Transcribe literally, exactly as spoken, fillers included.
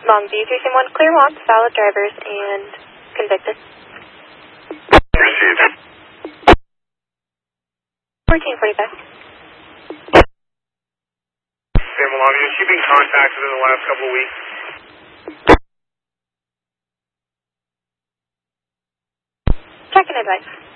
Longview three seven one, clear walk, valid drivers, and convicted. Received. fourteen forty-five. Sam Longview, has she been contacted in the last couple of weeks? Check and advise.